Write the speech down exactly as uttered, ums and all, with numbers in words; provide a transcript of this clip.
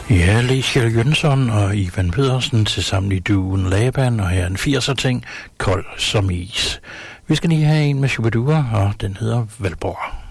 Ja, Leschel Jønsson og Ivan Pedersen til sammen i duen Laban, og her en firser ting, kold som is. Vi skal lige have en med Shubidua, og den hedder Valborg.